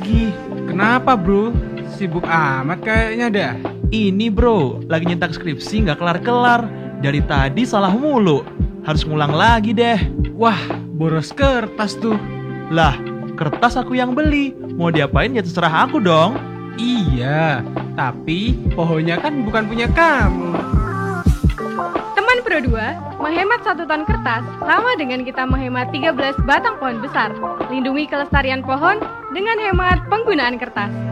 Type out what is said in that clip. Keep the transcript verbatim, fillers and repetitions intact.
lagi. Kenapa bro? Sibuk amat kayaknya dah. Ini bro, lagi nyetak skripsi nggak kelar-kelar. Dari tadi salah mulu. Harus ngulang lagi deh. Wah, boros kertas tuh. Lah, kertas aku yang beli. Mau diapain ya terserah aku dong. Iya, tapi pohonnya kan bukan punya kamu. Teman Pro dua, menghemat satu ton kertas sama dengan kita menghemat tiga belas batang pohon besar. Lindungi kelestarian pohon dengan hemat penggunaan kertas.